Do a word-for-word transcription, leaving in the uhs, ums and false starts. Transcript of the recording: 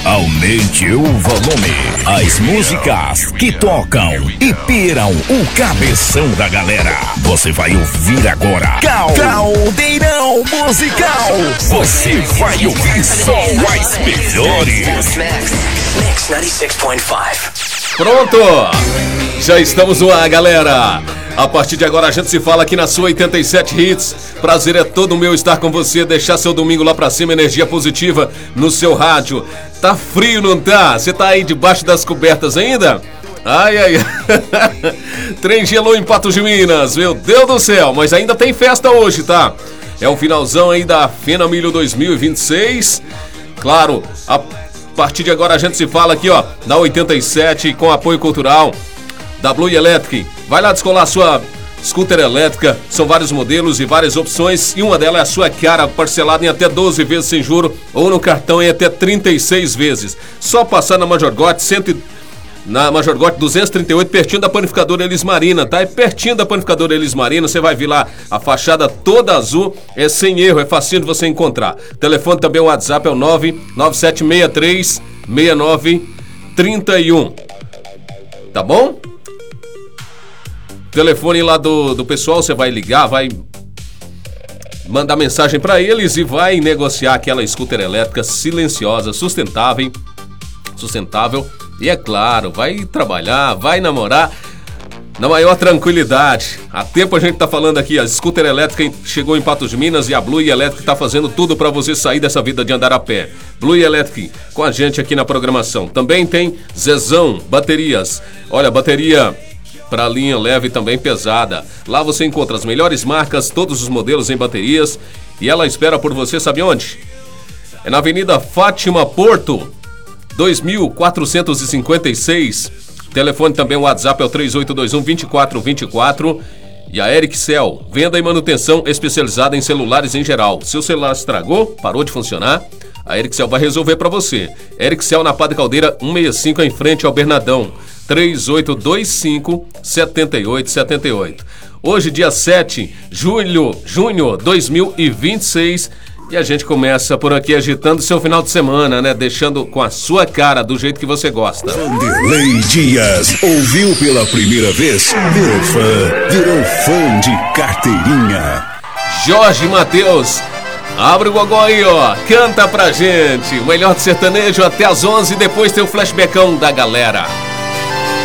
Aumente o volume. As músicas que tocam e piram o cabeção da galera. Você vai ouvir agora. Cal- Caldeirão Musical. Você vai ouvir só as melhores. Mix noventa e seis ponto cinco. Pronto! Já estamos no ar, galera. A partir de agora a gente se fala aqui na sua oitenta e sete Hits. Prazer é todo meu estar com você, deixar seu domingo lá pra cima, energia positiva no seu rádio. Tá frio, não tá? Você tá aí debaixo das cobertas ainda? Ai, ai, ai. Trem gelou em Patos de Minas, meu Deus do céu. Mas ainda tem festa hoje, tá? É o finalzão aí da Fena Milho dois mil e vinte e seis. Claro, a partir de agora a gente se fala aqui, ó, na oitenta e sete, com apoio cultural da Blue Electric. Vai lá descolar a sua scooter elétrica. São vários modelos e várias opções. E uma delas é a sua cara, parcelada em até doze vezes sem juro. Ou no cartão em até trinta e seis vezes. Só passar na Major Gotti, cento... na Major Gotti duzentos e trinta e oito, pertinho da panificadora Elis Marina, tá? É pertinho da panificadora Elis Marina. Você vai vir lá, a fachada toda azul. É sem erro, é facinho de você encontrar. Telefone também, o WhatsApp é o nove nove sete seis três seis nove três um. Tá bom? Telefone lá do, do pessoal, você vai ligar, vai mandar mensagem pra eles e vai negociar aquela scooter elétrica silenciosa, sustentável, sustentável e, é claro, vai trabalhar, vai namorar na maior tranquilidade. Há tempo a gente tá falando aqui, a scooter elétrica chegou em Patos de Minas e a Blue Electric tá fazendo tudo pra você sair dessa vida de andar a pé. Blue Electric com a gente aqui na programação. Também tem Zezão Baterias. Olha, bateria para linha leve e também pesada. Lá você encontra as melhores marcas, todos os modelos em baterias. E ela espera por você, sabe onde? É na Avenida Fátima Porto, dois mil quatrocentos e cinquenta e seis. Telefone também, o WhatsApp é o três oito dois um, dois quatro dois quatro. E a Ericssel, venda e manutenção especializada em celulares em geral. Seu celular estragou, parou de funcionar, a Ericssel vai resolver para você. Ericssel na Padre Caldeira cento e sessenta e cinco, em frente ao Bernadão. três oito dois cinco, sete oito sete oito. Hoje, dia sete de julho, junho de dois mil e vinte e seis, e a gente começa por aqui agitando seu final de semana, né? Deixando com a sua cara, do jeito que você gosta. Vanderlei Dias, ouviu pela primeira vez? Virou fã, virou fã de carteirinha. Jorge Mateus, abre o gogó aí, ó, canta pra gente. O melhor de sertanejo até as onze, depois tem o flashbackão da galera.